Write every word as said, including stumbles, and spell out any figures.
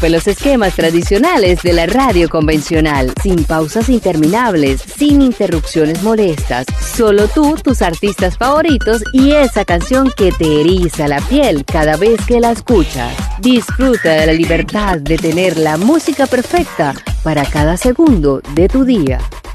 rompe los esquemas tradicionales de la radio convencional, sin pausas interminables, sin interrupciones molestas. Solo tú, tus artistas favoritos y esa canción que te eriza la piel cada vez que la escuchas. Disfruta de la libertad de tener la música perfecta para cada segundo de tu día.